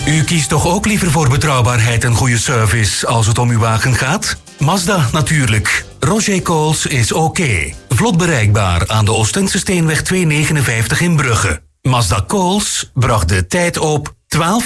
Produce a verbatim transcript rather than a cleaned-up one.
U kiest toch ook liever voor betrouwbaarheid en goede service als het om uw wagen gaat? Mazda natuurlijk. Roger Coles is oké. Vlot bereikbaar aan de Oostense Steenweg tweehonderdnegenenvijftig in Brugge. Mazda Coles bracht de tijd op twaalf